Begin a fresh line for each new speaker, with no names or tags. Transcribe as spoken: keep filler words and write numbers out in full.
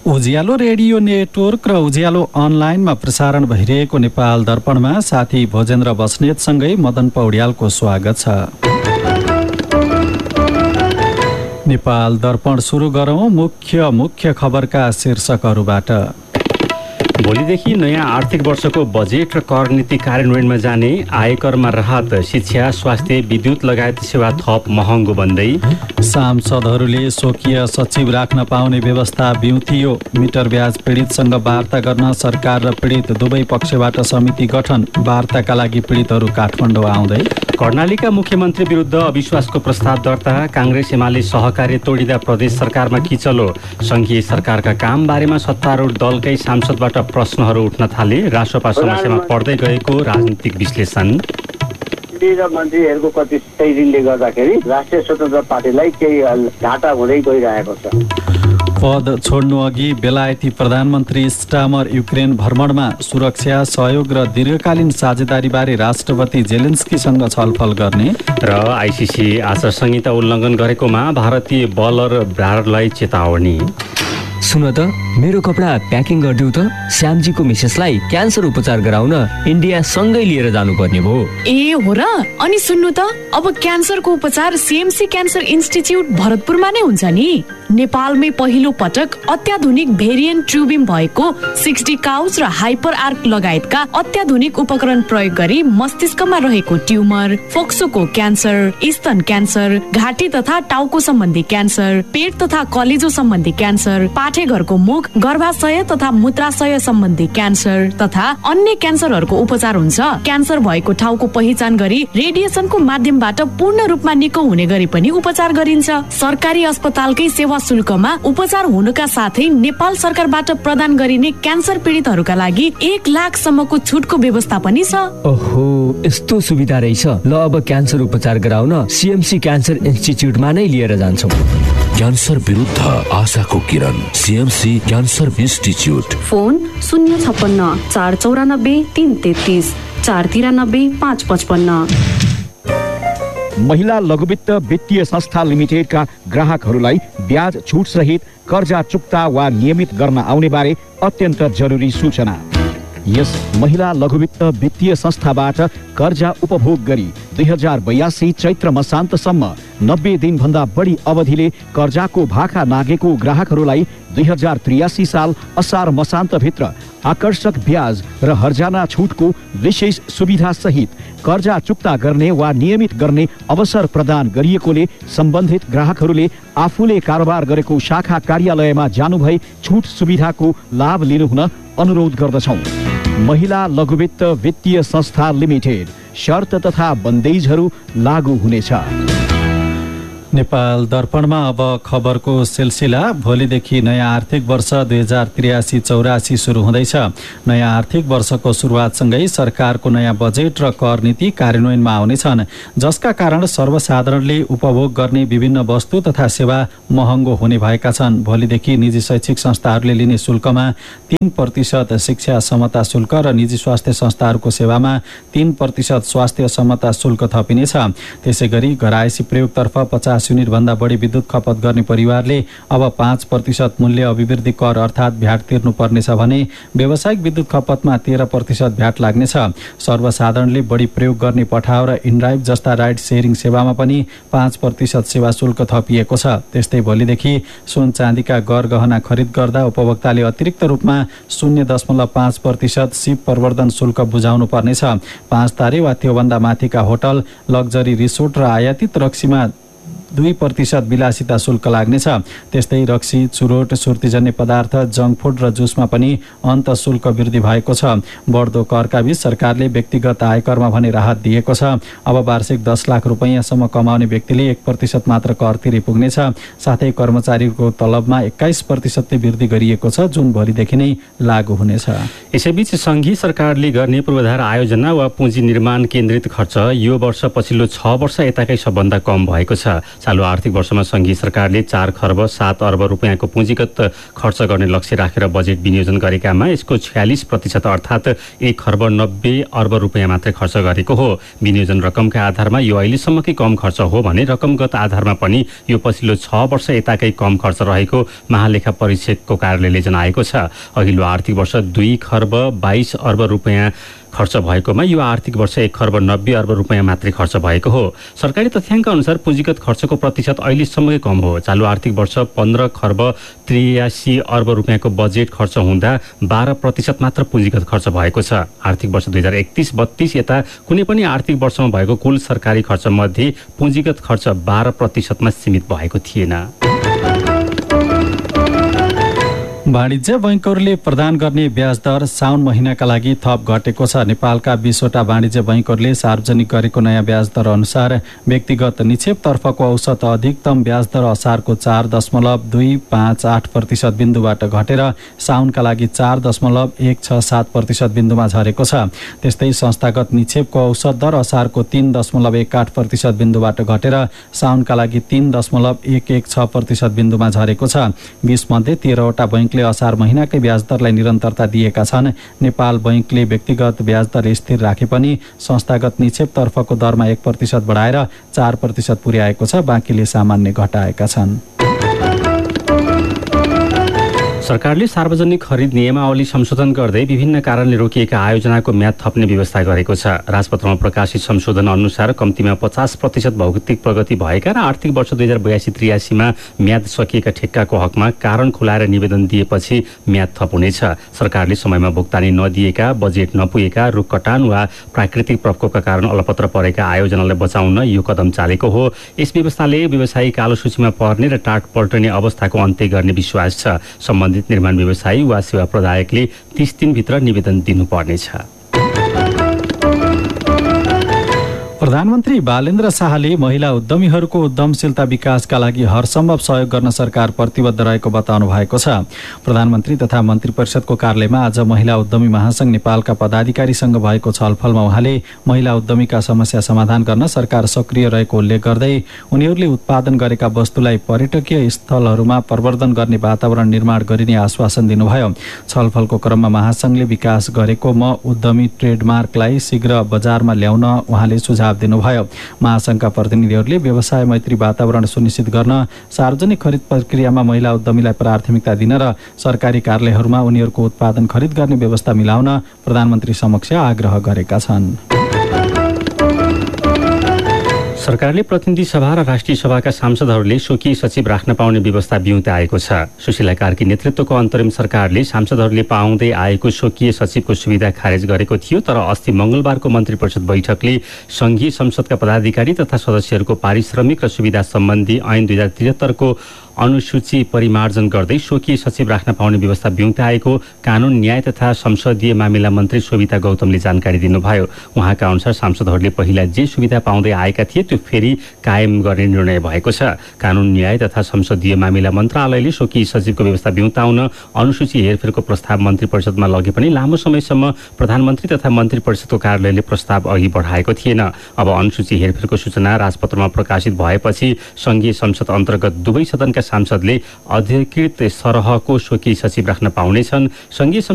उज्यालो radio network र उज्यालो अनलाइनमा प्रसारण भइरहेको नेपाल दर्पणमा साथी भोजेन्द्र बस्नेतसँगै मदन पौड्यालको स्वागत छ। नेपाल दर्पण सुरु गरौँ मुख्य मुख्य खबरका शीर्षकहरूबाट।
भोलिदेखि नयाँ आर्थिक वर्षको बजेट र कर नीति कार्यान्वयनमा जाने, आयकरमा राहत, शिक्षा, स्वास्थ्य, विद्युत लगायत सेवा थप महँगो बन्दै,
सांसदहरूले स्वकीय सचिव राख्न पाउने व्यवस्था बिउतियो, मिटर ब्याज पीडितसँग वार्ता गर्न सरकार र पीडित दुवै पक्षबाट समिति गठन, वार्ताका लागि पीडितहरू काठमाडौँ आउँदै,
कर्णालीका मुख्यमन्त्री विरुद्ध अविश्वासको प्रस्ताव दर्ता, काङ्ग्रेस एमाले सहकार्य तोडिँदा प्रदेश सरकारमा किचलो, सङ्घीय सरकारका काम बारेमा सत्तारूढ दलकै सांसदबाट प्रश्नहरू उठ्न थाले, राष्ट्रपा समस्यामा पर्दै गएको राजनीतिक विश्लेषण
र मन्त्रीहरूको कति तैरिनले गर्दाखेरि राष्ट्रिय स्वतन्त्र पार्टीलाई केही घाटा हुँदै गइरहेको छ।
पद छोड्नु अघि बेलायती प्रधानमन्त्री स्टामर युक्रेन भ्रमणमा, सुरक्षा सहयोग र दीर्घकालीन साझेदारीबारे राष्ट्रपति जेलेन्स्कीसँग छलफल गर्ने
र आइसिसी आचार संहिता उल्लङ्घन गरेकोमा भारतीय बलर ब्राडलाई चेतावनी।
सुन त, मेरो कपडा प्याकिङ गरिदिऊ त, श्यामजीको मिसेसलाई क्यान्सर उपचार गराउन इन्डिया सँगै लिएर जानुपर्ने भयो।
ए हो र? अनि सुन्नु त, अब क्यान्सरको उपचार सीएमसी क्यान्सर इन्स्टिच्युट भरतपुरमा नै हुन्छ नि। नेपालमै पहिलो पटक अत्याधुनिक भेरिएन्ट ट्युबिम भएको सिक्सटी काउच र हाइपर आर्क लगायतका अत्याधुनिक उपकरण प्रयोग गरी मस्तिष्कमा रहेको ट्युमर, फोक्सोको क्यान्सर, स्तन क्यान्सर, घाँटी तथा टाउको सम्बन्धी क्यान्सर, पेट तथा कलेजो सम्बन्धी क्यान्सर, पाठेघरको मुख, गर्भाशय तथा मूत्राशय सम्बन्धी क्यान्सर तथा अन्य क्यान्सरहरूको उपचार हुन्छ। क्यान्सर भएको ठाउँको पहिचान गरी रेडिएसनको माध्यमबाट पूर्ण रूपमा निको हुने गरी पनि उपचार गरिन्छ। सरकारी अस्पतालकै सेवा शुल्कमा उपचार हुनुका साथै नेपाल सरकारबाट प्रदान गरिने क्यान्सर पीडितहरूका लागि एक लाख सम्मको छुटको व्यवस्था पनि छ।
ओहो, यस्तो सुविधा रहेछ। ल, अब क्यान्सर उपचार गराउन सीएमसी क्यान्सर इन्स्टिच्युटमा नै लिएर जान्छौँ।
क्यान्सर विरुद्ध आशाको किरण, सीएमसी क्यान्सर इन्स्टिच्युट।
फोन शून्य छप्पन्न चार चौरानब्बे तीन तेत्तिस चार तिरानब्बे पाँच पचपन्न।
महिला लघुवित्त वित्तीय संस्था लिमिटेडका ग्राहकहरूलाई ब्याज छुट सहित कर्जा चुक्ता वा नियमित गर्न आउने बारे अत्यन्त जरुरी सूचना। यस महिला लघुवित्त वित्तीय संस्थाबाट कर्जा उपभोग गरी दुई हजार बयासी चैत्र मसान्तसम्म नब्बे दिनभन्दा बढी अवधिले कर्जाको भाका नागेको ग्राहकहरूलाई दुई हजार त्रियासी साल असार मसान्तभित्र आकर्षक ब्याज र हर्जाना छुटको विशेष सुविधा सहित कर्जा चुक्ता गर्ने वा नियमित गर्ने अवसर प्रदान गरिएकोले सम्बन्धित ग्राहकहरूले आफूले कारोबार गरेको शाखा कार्यालयमा जानुभई छुट सुविधाको लाभ लिनुहुन अनुरोध गर्दछौँ। महिला लघुवित्त वित्तीय संस्था लिमिटेड। शर्त तथा बन्देजहरू लागू हुनेछ।
नेपाल दर्पणमा अब खबरको सिलसिला। भोलिदेखि नयाँ आर्थिक वर्ष दुई हजार त्रियासी चौरासी सुरु हुँदैछ। नयाँ आर्थिक वर्षको सुरुवातसँगै सरकारको नयाँ बजेट र कर नीति कार्यान्वयनमा आउनेछन्, जसका कारण सर्वसाधारणले उपभोग गर्ने विभिन्न वस्तु तथा सेवा महँगो हुने भएका छन्। भोलिदेखि निजी शैक्षिक संस्थाहरूले लिने शुल्कमा तीन प्रतिशत शिक्षा समता शुल्क र निजी स्वास्थ्य संस्थाहरूको सेवामा तीन प्रतिशत स्वास्थ्य समता शुल्क थपिनेछ। त्यसै गरी घरायसी प्रयोगतर्फ पचास युनिट भन्दा बढी विद्युत खपत गर्ने परिवारले अब पाँच प्रतिशत मूल्य अभिवृद्धि कर अर्थात् भ्याट तिर्नु पर्नेछ भने व्यावसायिक विद्युत खपतमा तेह्र प्रतिशत भ्याट लाग्नेछ। सर्वसाधारणले बढी प्रयोग गर्ने पठाउ र इनड्राइभ जस्ता राइड सेयरिङ सेवामा पनि पाँच प्रतिशत सेवा शुल्क थपिएको छ। त्यस्तै भोलिदेखि सुन चाँदीका गरगहना खरिद गर्दा उपभोक्ताले अतिरिक्त रूपमा शून्य दशमलव पाँच प्रतिशत सिप प्रवर्धन शुल्क बुझाउनु पर्नेछ। पाँच तारे वा त्योभन्दा माथिका होटल, लग्जरी रिसोर्ट र आयातित रक्सीमा दुई प्रतिशत विलासिता शुल्क लाग्नेछ। त्यस्तै रक्सी, चुरोट, सुर्तीजन्य पदार्थ, जङ्क फुड र जुसमा पनि अन्त शुल्क वृद्धि भएको छ। बढ्दो करका बीच सरकारले व्यक्तिगत आयकरमा भने राहत दिएको छ। अब वार्षिक दस लाख रुपियाँसम्म कमाउने व्यक्तिले एक प्रतिशत मात्र कर तिरे पुग्नेछ। साथै कर्मचारीको तलबमा एक्काइस प्रतिशतले वृद्धि गरिएको छ, जुन भोलिदेखि नै लागू हुनेछ।
यसैबीच सङ्घीय सरकारले गर्ने पूर्वाधार आयोजना वा पुँजी निर्माण केन्द्रित खर्च यो वर्ष पछिल्लो छ वर्ष यताकै सबभन्दा कम भएको छ। चालु आर्थिक वर्षमा सङ्घीय सरकारले चार खर्ब सात अर्ब रुपियाँको पुँजीगत खर्च गर्ने लक्ष्य राखेर बजेट विनियोजन गरेकामा यसको छयालिस प्रतिशत अर्थात् एक खर्ब नब्बे अर्ब रुपियाँ मात्रै खर्च गरेको हो। विनियोजन रकमका आधारमा यो अहिलेसम्मकै कम खर्च हो भने रकमगत आधारमा पनि यो पछिल्लो छ वर्ष यताकै कम खर्च रहेको महालेखा परीक्षकको कार्यालयले जनाएको छ। अघिल्लो आर्थिक वर्ष दुई खर्ब बाइस अर्ब रुपियाँ खर्च भएकोमा यो आर्थिक वर्ष एक खर्ब नब्बे अर्ब रुपियाँ मात्रै खर्च भएको हो। सरकारी तथ्याङ्क अनुसार पुँजीगत खर्चको प्रतिशत अहिलेसम्मकै कम हो। चालु आर्थिक वर्ष पन्ध्र खर्ब त्रियासी अर्ब रुपियाँको बजेट खर्च हुँदा बाह्र प्रतिशत मात्र पुँजीगत खर्च भएको छ। आर्थिक वर्ष दुई हजार एकतिस बत्तीस यता कुनै पनि आर्थिक वर्षमा भएको कुल सरकारी खर्च मध्ये पुँजीगत खर्च बाह्र प्रतिशतमा सीमित भएको थिएन।
वाणिज्य बैङ्कहरूले प्रदान गर्ने ब्याज दर साउन महिनाका लागि थप घटेको छ। नेपालका बीसवटा वाणिज्य बैङ्कहरूले सार्वजनिक गरेको नयाँ ब्याज दर अनुसार व्यक्तिगत निक्षेपतर्फको औसत अधिकतम ब्याज दर असारको चार दशमलव दुई पाँच आठ प्रतिशत बिन्दुबाट घटेर साउनका लागि चार दशमलव एक छ सात प्रतिशत बिन्दुमा झरेको छ। त्यस्तै संस्थागत निक्षेपको औसत दर असारको तीन दशमलव एक आठ प्रतिशत बिन्दुबाट घटेर साउनका लागि तीन दशमलव एक एक छ प्रतिशत बिन्दुमा झरेको छ। बीस मध्ये तेह्रवटा बैङ्क असार महिनाकै ब्याज दरलाई निरन्तरता दिएका छन्। नेपाल बैङ्कले व्यक्तिगत ब्याज दर स्थिर राखे पनि संस्थागत निक्षेपतर्फको दरमा एक प्रतिशत बढाएर चार प्रतिशत पुर्याएको छ। बाँकीले सामान्य घटाएका छन्।
सरकारले सार्वजनिक खरिद नियमावली संशोधन गर्दै विभिन्न कारणले रोकिएका आयोजनाको म्याद थप्ने व्यवस्था गरेको छ। राजपत्रमा प्रकाशित संशोधन अनुसार कम्तीमा पचास प्रतिशत भौतिक प्रगति भएका र आर्थिक वर्ष दुई हजार बयासी त्रियासीमा म्याद सकिएका ठेक्काको हकमा कारण खुलाएर निवेदन दिएपछि म्याद थप हुनेछ। सरकारले समयमा भुक्तानी नदिएका, बजेट नपुगेका, रुख कटान वा प्राकृतिक प्रकोपका कारण अलपत्र परेका आयोजनालाई बचाउन यो कदम चालेको हो। यस व्यवस्थाले व्यवसायी कालो सूचीमा पर्ने र टाट पल्टने अवस्थाको अन्त्य गर्ने विश्वास छ। सम्बन्धित निर्माण व्यवसायी वा सेवा प्रदायकले तीस दिनभित्र निवेदन दिनुपर्नेछ।
प्रधानमन्त्री बालेन्द्र शाहले महिला उद्यमीहरूको उद्यमशीलता विकासका लागि हरसम्भव सहयोग गर्न सरकार प्रतिबद्ध रहेको बताउनु भएको छ। प्रधानमन्त्री तथा मन्त्री परिषदको कार्यालयमा आज महिला उद्यमी महासंघ नेपालका पदाधिकारीसँग भएको छलफलमा उहाँले महिला उद्यमीका समस्या समाधान गर्न सरकार सक्रिय रहेको उल्लेख गर्दै उनीहरूले उत्पादन गरेका वस्तुलाई पर्यटकीय स्थलहरूमा प्रवर्धन गर्ने वातावरण निर्माण गरिने आश्वासन दिनुभयो। छलफलको क्रममा महासंघले विकास गरेको म उद्यमी ट्रेडमार्कलाई शीघ्र बजारमा ल्याउन उहाँले सुझाव दिनुभयो। महासंघका प्रतिनिधिहरूले व्यवसाय मैत्री वातावरण सुनिश्चित गर्न सार्वजनिक खरिद प्रक्रियामा महिला उद्यमीलाई प्राथमिकता दिन र सरकारी कार्यालयहरूमा उनीहरूको उत्पादन खरिद गर्ने व्यवस्था मिलाउन प्रधानमन्त्री समक्ष आग्रह गरेका छन्।
सरकारले प्रतिनिधि सभा र राष्ट्रिय सभाका सांसदहरूले स्वकीय सचिव राख्न पाउने व्यवस्था बिउते आएको छ। सुशीला कार्की नेतृत्वको अन्तरिम सरकारले सांसदहरूले पाउँदै आएको स्वकीय सचिवको सुविधा खारेज गरेको थियो। तर अस्ति मंगलबारको मन्त्री परिषद बैठकले संघीय संसदका पदाधिकारी तथा सदस्यहरूको पारिश्रमिक र सुविधा सम्बन्धी ऐन दुई हजार त्रिहत्तरको अनुसूची परिमार्जन गर्दै स्वकीय सचिव राख्न पाउने व्यवस्था बिउते आएको कानून न्याय तथा संसदीय मामिला मन्त्री शोभिता गौतमले जानकारी दिनुभयो। उहाँका अनुसार सांसदहरूले पहिला जे सुविधा पाउँदै आएका थिए त्यो फेरि कायम गर्ने निर्णय भएको छ। कानून न्याय तथा संसदीय मामिला मन्त्रालयले स्वकीय सचिवको व्यवस्था बिउताउन अनुसूची हेरफेरको प्रस्ताव मन्त्री परिषदमा लगे पनि लामो समयसम्म प्रधानमन्त्री तथा मन्त्री परिषदको कार्यालयले प्रस्ताव अघि बढाएको थिएन। अब अनुसूची हेरफेरको सूचना राजपत्रमा प्रकाशित भएपछि संघीय संसद अन्तर्गत दुवै सदनका सांसदले अधिकृत सरहको स्वकीय सचिव राख्न पाउनेछन्। संघीय